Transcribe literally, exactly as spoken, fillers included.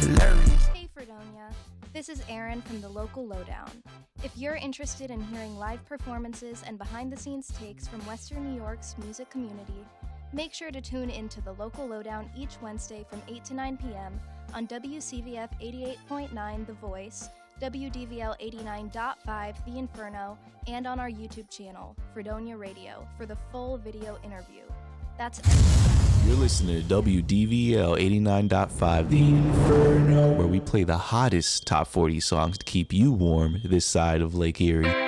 hilarious. Hey Fredonia, this is Erin from the Local Lowdown. If you're interested in hearing live performances and behind-the-scenes takes from Western New York's music community, make sure to tune into the Local Lowdown each Wednesday from eight to nine p.m. on W C V F eighty-eight point nine The Voice, W D V L eighty-nine point five The Inferno, and on our YouTube channel, Fredonia Radio, for the full video interview. That's You're listening to W D V L eighty-nine point five The Inferno, where we play the hottest top forty songs to keep you warm this side of Lake Erie.